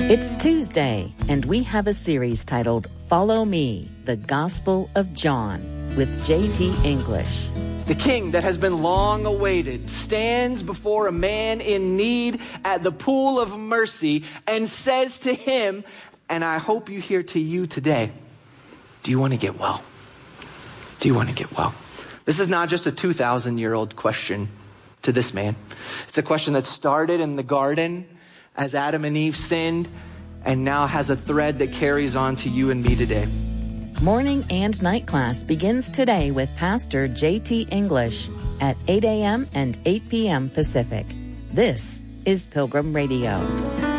It's Tuesday, and we have a series titled Follow Me, the Gospel of John, with J.T. English. The king that has been long awaited stands before a man in need at the pool of mercy and says to him, and I hope you hear to you today, do you want to get well? Do you want to get well? This is not just a 2,000-year-old question to this man. It's a question that started in the garden as Adam and Eve sinned, and now has a thread that carries on to you and me today. Morning and night class begins today with Pastor J.T. English at 8 a.m. and 8 p.m. Pacific. This is Pilgrim Radio.